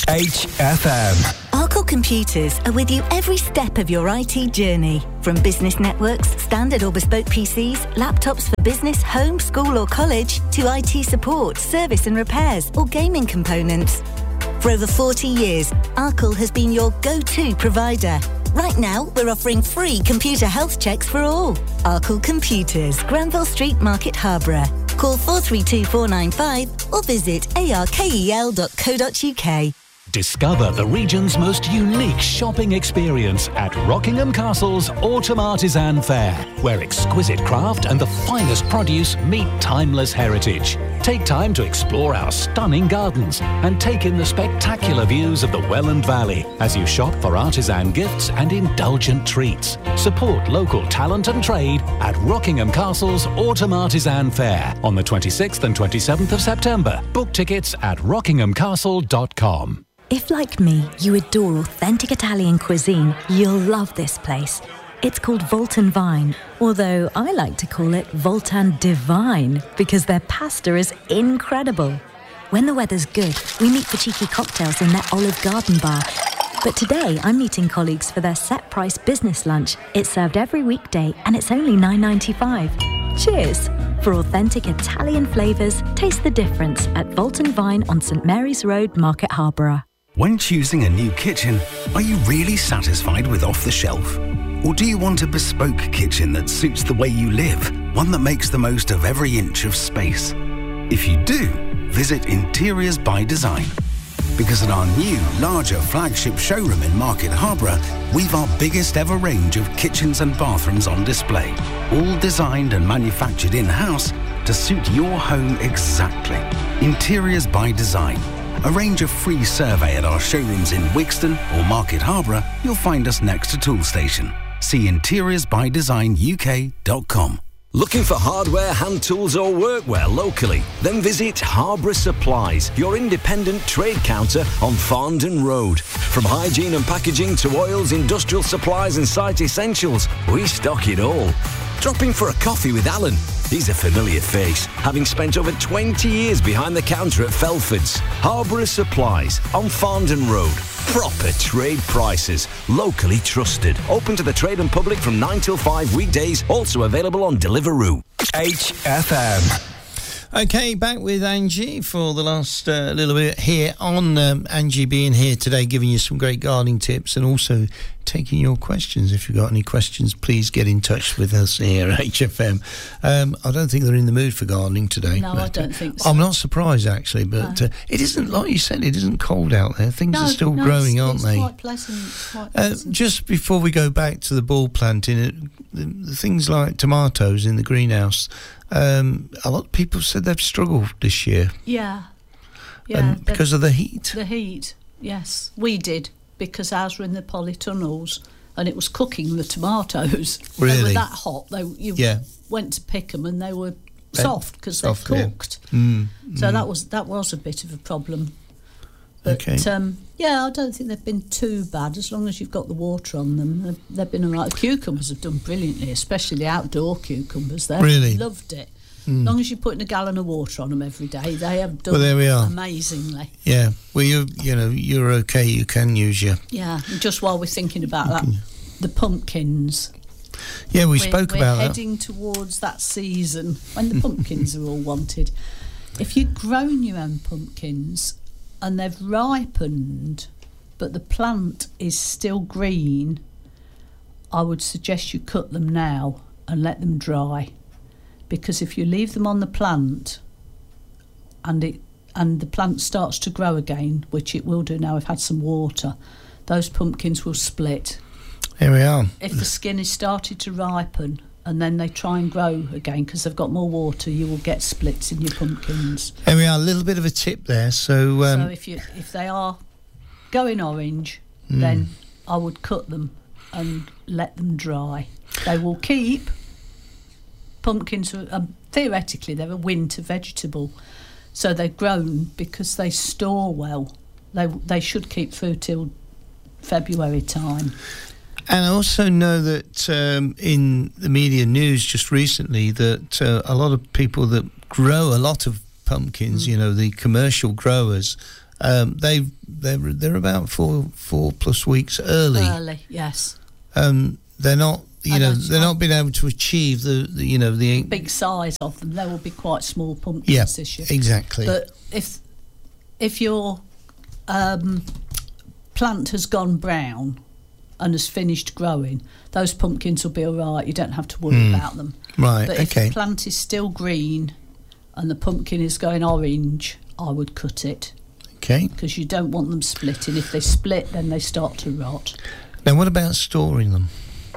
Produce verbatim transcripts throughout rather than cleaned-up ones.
H F M. Arkle Computers are with you every step of your I T journey. From business networks, standard or bespoke P Cs, laptops for business, home, school or college, to I T support, service and repairs, or gaming components. For over forty years, Arkle has been your go-to provider. Right now, we're offering free computer health checks for all. Arkle Computers, Granville Street, Market Harborough. Call four three two four nine five or visit arkel dot co dot uk. Discover the region's most unique shopping experience at Rockingham Castle's Autumn Artisan Fair, where exquisite craft and the finest produce meet timeless heritage. Take time to explore our stunning gardens and take in the spectacular views of the Welland Valley as you shop for artisan gifts and indulgent treats. Support local talent and trade at Rockingham Castle's Autumn Artisan Fair on the twenty-sixth and twenty-seventh of September. Book tickets at rockingham castle dot com. If, like me, you adore authentic Italian cuisine, you'll love this place. It's called Voltan Vine, although I like to call it Voltan Divine because their pasta is incredible. When the weather's good, we meet for cheeky cocktails in their Olive Garden bar. But today, I'm meeting colleagues for their set-price business lunch. It's served every weekday and it's only nine ninety-five. Cheers! For authentic Italian flavours, taste the difference at Voltan Vine on St Mary's Road, Market Harborough. When choosing a new kitchen, are you really satisfied with off-the-shelf? Or do you want a bespoke kitchen that suits the way you live, one that makes the most of every inch of space? If you do, visit Interiors by Design. Because at our new, larger flagship showroom in Market Harborough, we've our biggest ever range of kitchens and bathrooms on display, all designed and manufactured in-house to suit your home exactly. Interiors by Design. Arrange a free survey at our showrooms in Wixton or Market Harborough. You'll find us next to Toolstation. See interiors by design U K dot com. Looking for hardware, hand tools or workwear locally? Then visit Harborough Supplies, your independent trade counter on Farndon Road. From hygiene and packaging to oils, industrial supplies and site essentials, we stock it all. Drop in for a coffee with Alan. He's a familiar face, having spent over twenty years behind the counter at Felford's. Harborough Supplies on Farndon Road. Proper trade prices, locally trusted. Open to the trade and public from nine till five weekdays, also available on Deliveroo. H F M. Okay, back with Angie for the last uh, little bit here on um, Angie being here today, giving you some great gardening tips and also taking your questions. If you've got any questions, please get in touch with us here at H F M. Um, I don't think they're in the mood for gardening today. No, I don't think so. I'm not surprised, actually, but No. uh, it isn't, like you said, it isn't cold out there. Things no, are still no, growing, it's, aren't it's they? Quite pleasant, quite Uh, pleasant. just before we go back to the ball planting, it, the, the things like tomatoes in the greenhouse, um, a lot of people said they've struggled this year. Yeah. Yeah. And because the, of the heat. The heat, yes. We did, because ours were in the polytunnels and it was cooking the tomatoes. Really? They were that hot. They, you Yeah. went to pick them and they were They- soft because they soft, yeah. cooked. Mm, So mm. that was that was a bit of a problem. But, Okay. um, yeah, I don't think they've been too bad as long as you've got the water on them. They've, they've been all right. The cucumbers have done brilliantly, especially the outdoor cucumbers. They've Really? loved it. Mm. As long as you're putting a gallon of water on them every day, they have done Well, there we are. amazingly. Yeah, well, you you know, you're okay. You can use your... Yeah, and just while we're thinking about that, the pumpkins. Yeah, we we're, spoke we're about that. heading towards that season when the pumpkins are all wanted. If you've grown your own pumpkins and they've ripened, but the plant is still green, I would suggest you cut them now and let them dry. Because if you leave them on the plant and it and the plant starts to grow again, which it will do now, I've had some water, those pumpkins will split. Here we are. If the skin is started to ripen and then they try and grow again because they've got more water, you will get splits in your pumpkins. Here we are, a little bit of a tip there. So, um, so if you if they are going orange, Mm. then I would cut them and let them dry. They will keep. Pumpkins, are, um, theoretically, they're a winter vegetable, so they're grown because they store well. They they should keep through till February time. And I also know that um, in the media news just recently that uh, a lot of people that grow a lot of pumpkins, mm. you know, the commercial growers, Um, they've they're they're about four four plus weeks early. Early, yes. Um, they're not. You I know, know, they're not being able to achieve the, the you know, the big size of them. They will be quite small pumpkins yeah, this year. exactly. But if if your um, plant has gone brown and has finished growing, those pumpkins will be all right. You don't have to worry mm. about them. Right. But if okay. the plant is still green and the pumpkin is going orange, I would cut it. Okay. Because you don't want them splitting. If they split, then they start to rot. Now, what about storing them?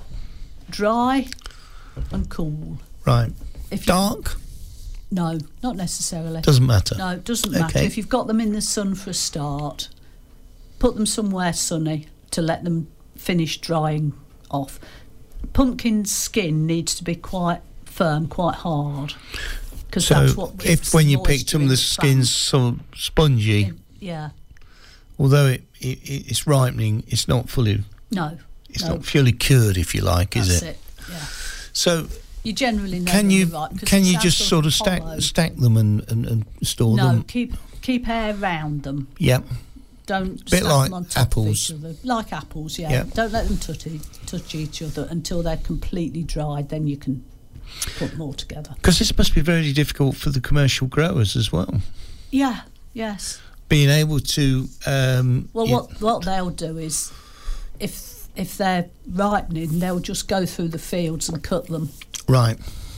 Dry and cool. Right. If Dark? No, not necessarily. Doesn't matter. No, it doesn't matter. Okay. If you've got them in the sun for a start, put them somewhere sunny to let them finish drying off. Pumpkin skin needs to be quite firm, quite hard. Because so that's what if when you picked them, the skin's so spongy. Yeah. Although it, it it's ripening, it's not fully. No. It's no. not fully cured, if you like, That's is it? it? Yeah. So you generally know can you right, can you just sort of stack hollow. stack them and, and, and store no, them? No, keep keep air round them. Yep. Don't bit stack like them on top apples. of each other. Like apples, yeah. Yep. Don't let them touch e- touch each other until they're completely dried. Then you can put them all together. Because this must be very difficult for the commercial growers as well. Yeah. Yes. Being able to. Um, well, what what they'll do is, if if they're ripening, they'll just go through the fields and cut them. Right.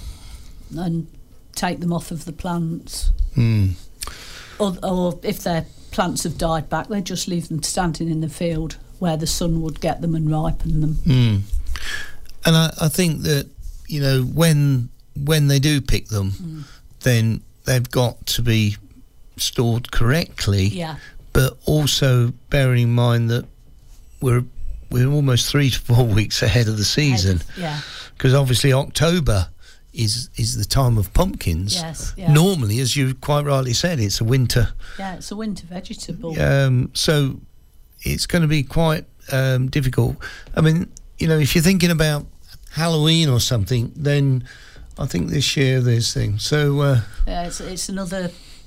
And take them off of the plants. Mm. Or, or if their plants have died back, they just leave them standing in the field where the sun would get them and ripen them. Mm. And I, I think that, you know, when when they do pick them, mm. then they've got to be stored correctly. Yeah. But also bearing in mind that we're we're almost three to four weeks ahead of the season. Of, yeah. Because obviously October is is the time of pumpkins. Yes. Yeah. Normally, as you quite rightly said, it's a winter. Yeah, it's a winter vegetable. Um, so it's going to be quite um, difficult. I mean, you know, if you're thinking about Halloween or something, then I think this year there's things. So uh, yeah, it's it's another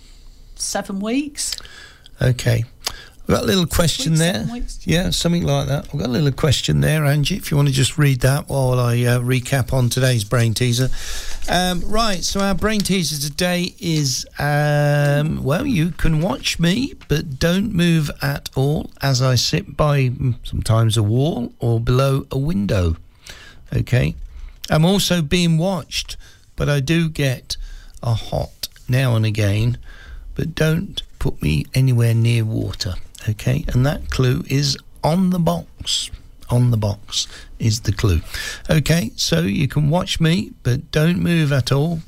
seven weeks. Okay. I've got a little question weeks, there. Weeks. Yeah, something like that. I've got a little question there, Angie, if you want to just read that while I uh, recap on today's Brain Teaser. Um, right, so our Brain Teaser today is, um, well, you can watch me, but don't move at all as I sit by sometimes a wall or below a window. Okay? I'm also being watched, but I do get a hot now and again, but don't put me anywhere near water. Okay, and that clue is on the box. On the box is the clue. Okay, so you can watch me, but don't move at all.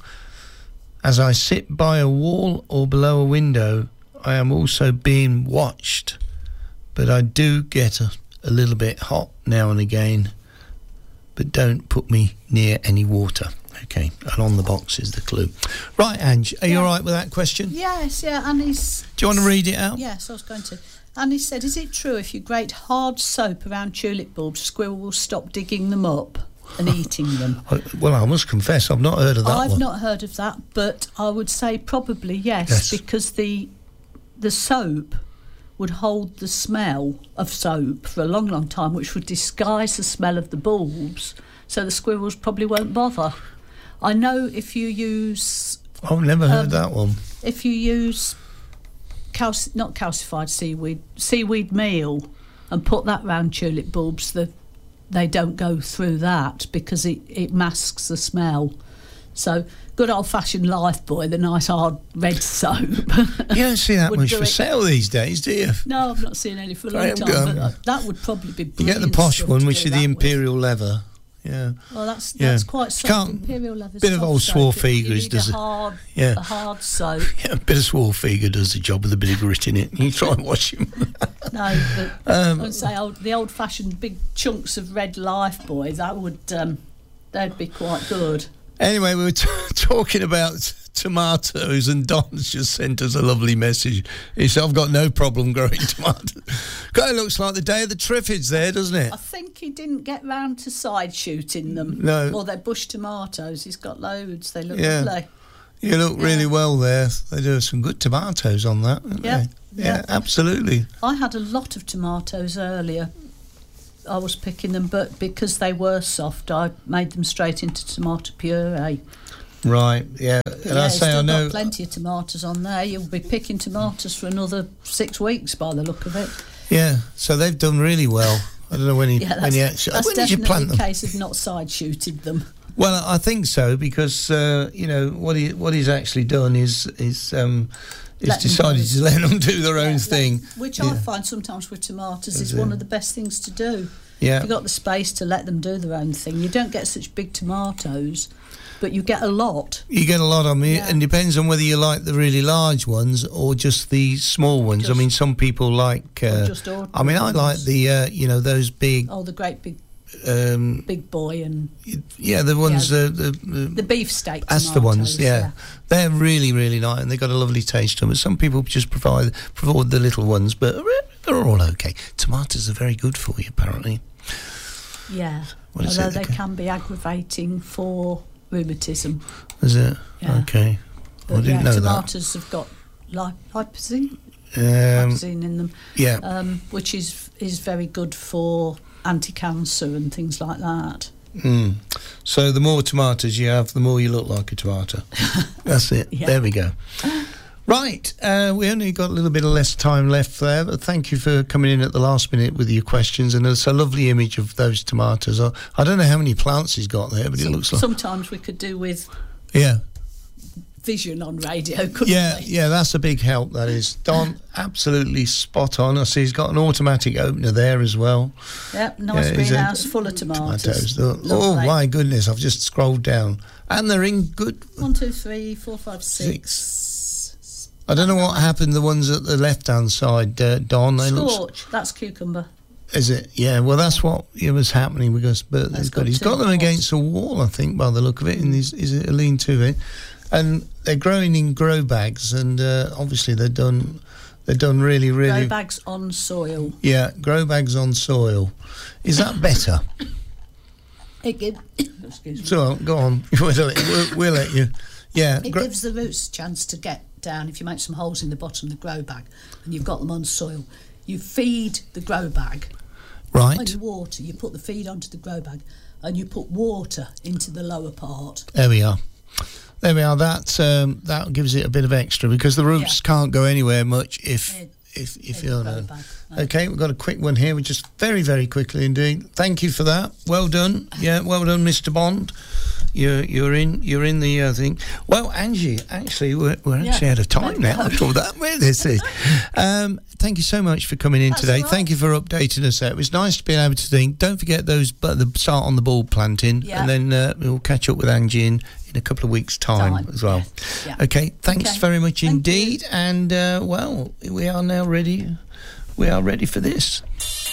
As I sit by a wall or below a window, I am also being watched, but I do get a, a little bit hot now and again, but don't put me near any water. Okay, and on the box is the clue. Right, Ange, are yeah. you all right with that question? Yes, yeah, and he's... Do you want to read it out? Yes, I was going to. And he said, is it true if you grate hard soap around tulip bulbs, squirrel will stop digging them up and eating them? Well, I must confess, I've not heard of that I've one. not heard of that, but I would say probably yes, yes. because the the soap would hold the smell of soap for a long, long time, which would disguise the smell of the bulbs, so the squirrels probably won't bother. I know if you use... I've never heard um, that one. If you use... Calci- not calcified seaweed, seaweed meal, and put that round tulip bulbs, the, they don't go through that because it, it masks the smell. So good old-fashioned Lifebuoy, the nice hard red soap. You don't see that much for it. sale these days, do you? No, I've not seen any for a long Graham time. Gum. But that would probably be You brilliant. get the posh stuff one, to which do is the that imperial with. leather. Yeah. Well, that's yeah. that's quite soft. Can't, Imperial leather. bit of old Swarfigers does a it. hard, yeah. a hard soap. Yeah, a bit of Swarfiger does the job with a bit of grit in it. You try and wash him. No, but um, I'd say old, the old-fashioned big chunks of red Lifebuoy, that would um, they'd be quite good. Anyway, we were t- talking about tomatoes, and Don's just sent us a lovely message. He said, I've got no problem growing tomatoes. God, it looks like the day of the Triffids there, doesn't it? I think he didn't get round to side shooting them. No. Or they're bush tomatoes. He's got loads. They look yeah. lovely. You look really yeah. well there. They do some good tomatoes on that, don't yeah. they? yeah, yeah, absolutely. I had a lot of tomatoes earlier. I was picking them, but because they were soft, I made them straight into tomato puree. Right, yeah. And yeah, I say I know got plenty of tomatoes on there. You'll be picking tomatoes for another six weeks by the look of it. Yeah, so they've done really well. I don't know when he yeah, when he actually that's when did you definitely plant a them? case of not side shooted them. Well, I think so because uh, you know what he what he's actually done is is um, is Let them decided do to let them do their own Yeah, thing, let- which yeah. I find sometimes with tomatoes Is is it? one of the best things to do. Yeah. If you've got the space to let them do their own thing, you don't get such big tomatoes, but you get a lot. You get a lot on me, Yeah. and depends on whether you like the really large ones or just the small ones. Just- I mean, some people like. Uh, just ordinary I mean, I like ones. the uh, you know those big. Oh, the great big Um, big boy and yeah, the ones Yeah. uh, the, the the beefsteak tomatoes. That's the ones, yeah. They're really, really nice, and they've got a lovely taste to them. But some people just provide provide the little ones, but they're all okay. Tomatoes are very good for you, apparently. Yeah. What is Although it? they Okay. can be aggravating for rheumatism. Is it? Yeah. Okay. But I didn't yeah, know tomatoes have got li- lipozene, that. Um, lipozene in them, yeah. um, which is is very good for anti-cancer and things like that. Mm. So the more tomatoes you have, the more you look like a tomato. That's it. Yeah. There we go. Right, uh, we only got a little bit of less time left there, but thank you for coming in at the last minute with your questions, and it's a lovely image of those tomatoes. I, I don't know how many plants he's got there, but it Some- looks like... Sometimes we could do with Yeah, vision on radio, couldn't yeah, we? yeah, that's a big help, that is. Don, absolutely spot on. I see he's got an automatic opener there as well. Yep, nice Yeah, is it- greenhouse full of tomatoes. Tomatoes. Oh, oh, Lovely. my goodness, I've just scrolled down. And they're in good... One, two, three, four, five, six. I don't know what happened, the ones at the left-hand side, uh, Don. They look, Scorch, that's cucumber. is it? Yeah, well, that's what it was happening because but That's he's got, got he's two got them pots. against a wall, I think, by the look of it, and is, is it a lean-to it? And they're growing in grow bags, and uh, obviously they're done, they're done really, really... Grow bags on soil. Yeah, grow bags on soil. Is that better? It gives, excuse me. So, go on. we'll, we'll, we'll let you... Yeah, It gro- gives the roots a chance to get down. If you make some holes in the bottom of the grow bag and you've got them on soil, you feed the grow bag right. and water. You put the feed onto the grow bag and you put water into the lower part. There we are. There we are. That um, that gives it a bit of extra because the roots Yeah. can't go anywhere much if In- if if in you the know. grow bag. No. Okay, we've got a quick one here. We just very very quickly indeed. Thank you for that. Well done. Yeah, well done, Mister Bond. You're you're in you're in the uh, thing. Well, Angie, actually we're, we're Yeah. actually out of time now after all that. Where this is. Um, thank you so much for coming in That's today. all right. Thank you for updating us. It was nice to be able to think. Don't forget those, but the start on the ball planting, Yeah. and then uh, we'll catch up with Angie in, in a couple of weeks' time, Time, as well. yeah. Yeah. Okay, thanks Okay. very much Thank indeed, and uh, well, we are now ready. We are ready for this.